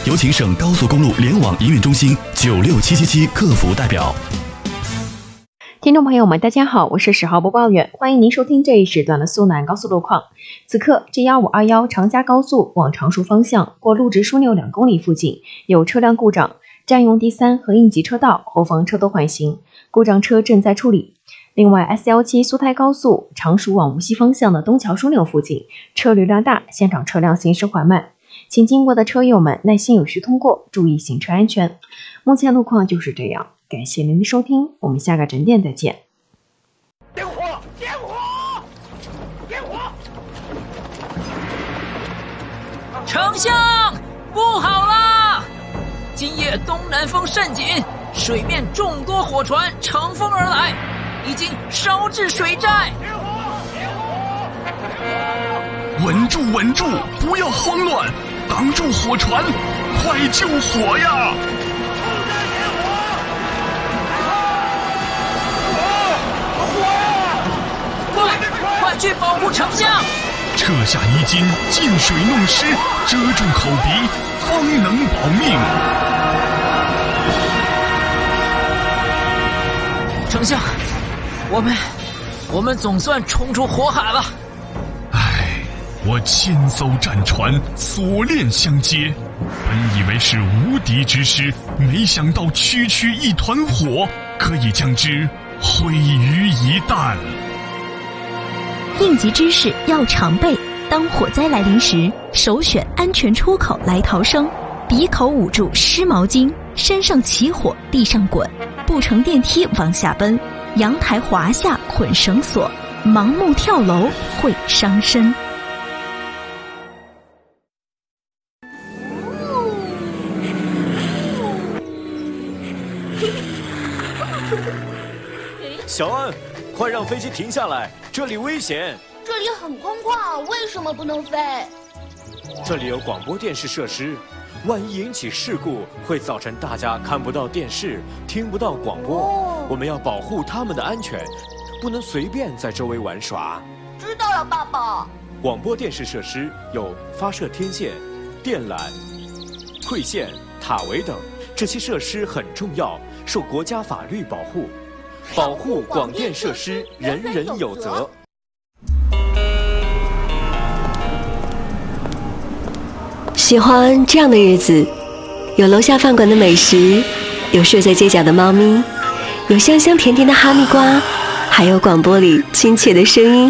有请省高速公路联网营运中心96777客服代表。 听众朋友们，大家好，我是10号播报员，欢迎您收听这一时段的苏南高速路况。此刻 G1521 长嘉高速往常熟方向过路直枢纽2公里附近有车辆故障，占用第3和应急车道，后方车多缓行，故障车正在处理。另外 S17 苏台高速常熟往无锡方向的东桥枢纽附近车流量大，现场车辆行驶缓慢，请经过的车友们耐心有序通过，注意行车安全。目前路况就是这样，感谢您的收听，我们下个整点再见。 点火！点火！点火！ 丞相，不好啦！今夜东南风甚紧，水面众多火船乘风而来，已经烧至水寨。 稳住，稳住，不要慌乱，挡住火船，快救火呀！ 快去保护丞相！ 撤下衣襟，进水弄湿，遮住口鼻，方能保命。 丞相，我们总算冲出火海了。 我千艘战船锁链相接，本以为是无敌之师，没想到区区一团火可以将之毁于一旦。 应急知识要常备，当火灾来临时，首选安全出口来逃生，鼻口捂住湿毛巾，身上起火地上滚，不乘电梯往下奔，阳台滑下捆绳索，盲目跳楼会伤身。 小安，快让飞机停下来，这里危险。 这里很空旷，为什么不能飞？ 这里有广播电视设施，万一引起事故，会造成大家看不到电视，听不到广播。我们要保护他们的安全，不能随便在周围玩耍。 知道了，爸爸。 广播电视设施有发射天线、电缆、馈线、塔围等，这些设施很重要，受国家法律保护。保护广电设施，人人有责。 喜欢这样的日子，有楼下饭馆的美食，有睡在街角的猫咪，有香香甜甜的哈密瓜，还有广播里亲切的声音。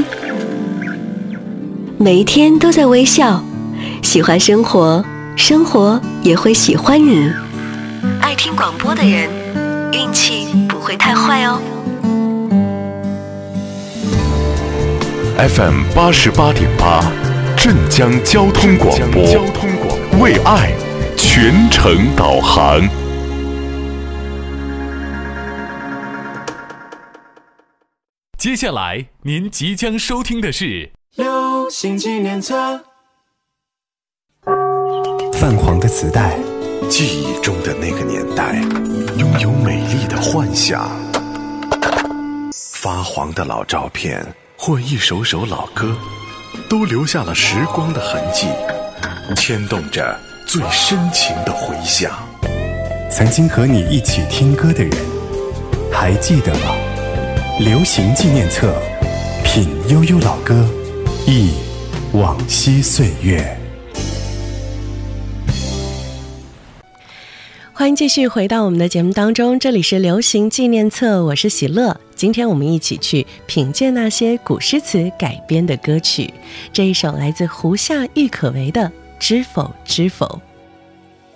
每一天都在微笑，喜欢生活，生活也会喜欢你。爱听广播的人，运气不会太坏哦。 FM 88.8，镇江交通广播，为爱全程导航。 接下来您即将收听的是流行纪念册。 泛黄的磁带， 记忆中的那个年代，拥有美丽的幻想。发黄的老照片或一首首老歌，都留下了时光的痕迹，牵动着最深情的回响。 曾经和你一起听歌的人，还记得吗？流行纪念册，品悠悠老歌，忆往昔岁月。 欢迎继续回到我们的节目当中，这里是流行纪念册，我是喜乐。今天我们一起去品鉴那些古诗词改编的歌曲，这一首来自胡夏郁可唯的《知否知否》。